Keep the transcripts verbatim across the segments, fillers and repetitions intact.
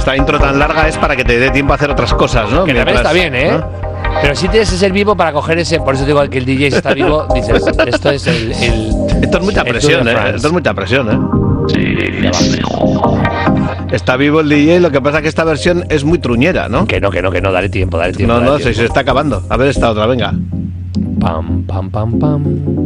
esta intro tan larga es para que te dé tiempo a hacer otras cosas, ¿no? Que también está bien, ¿eh? ¿no? Pero si tienes que ser vivo para coger ese. Por eso digo que el D J está vivo. Dices, esto es el. el esto es mucha presión, ¿eh? Esto es mucha presión, ¿eh? Sí. Está vivo el D J, lo que pasa es que esta versión es muy truñera, ¿no? Que no, que no, que no, dale tiempo, dale tiempo. No, dale no, tiempo. Se, se está acabando. A ver esta otra, venga. Pam, pam, pam, pam.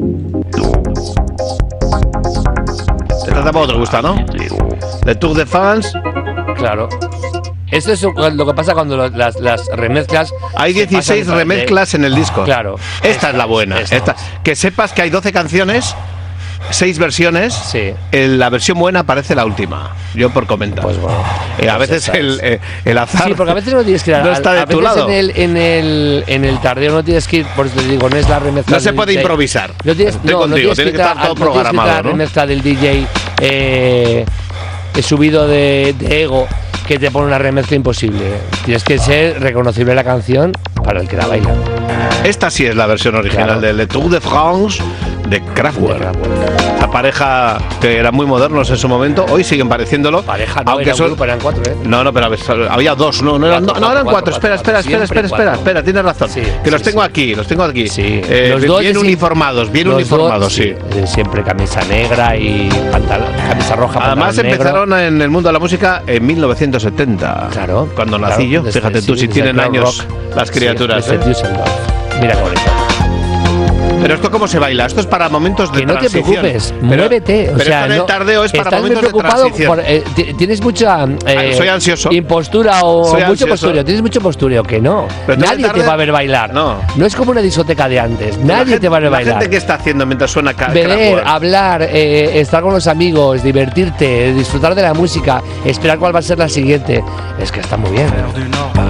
Esta tampoco te gusta, ¿no? De Tour de France. Claro. Esto es lo que pasa cuando las, las remezclas. Hay dieciséis remezclas de... en el disco. Claro. Esta, esta es la buena. Esta. Esta. Que sepas que hay doce canciones, seis versiones. Sí. En la versión buena aparece la última. Yo por comentar. Pues bueno. Eh, a veces el, eh, el azar. Sí, porque a veces no tienes que ir a, no está de a tu veces lado. En el, en, el, en el tardeo no tienes que ir, por eso te digo, no es la remezcla. No se puede D J. improvisar. No tienes, Estoy no, contigo, no tiene que estar todo no programado. La ¿no? remezcla del D J eh, subido de, de ego que te pone una remezcla imposible. Tienes que ser reconocible la canción para el que la baila. Esta sí es la versión original claro. del Tour de France de Kraftwerk. La pareja que eran muy modernos en su momento, hoy siguen pareciéndolo. Pareja, no, aunque era son, un grupo, eran cuatro, ¿eh? No, no, pero había dos, no, no eran, cuatro, no, no eran cuatro. cuatro, cuatro espera, espera, espera, espera, espera, espera, tienes razón. Sí, que sí, los tengo sí. aquí, los tengo aquí. Sí. Eh, los dos bien uniformados, bien uniformados, dos, sí. sí. Siempre camisa negra y pantalón, camisa roja. Además empezaron negro. En el mundo de la música en mil novecientos setenta. Claro. Cuando nací claro, yo. Fíjate desde, tú sí, si tienen años rock. Las criaturas. Sí, desde ¿eh? Mira cómo está. Pero esto cómo se baila, esto es para momentos de que no transición. te preocupes, pero, muévete. O pero sea, esto en el no, tardeo es para momentos de transición. Por, eh, tienes mucha eh, soy ansioso. impostura o soy mucho ansioso. postureo. Tienes mucho postureo que no. Pero nadie te va a ver bailar. No. No es como una discoteca de antes. Nadie gente, te va a ver bailar. La gente que está haciendo mientras suena ca- beber, hablar, eh, estar con los amigos, divertirte, disfrutar de la música, esperar cuál va a ser la siguiente. Es que está muy bien.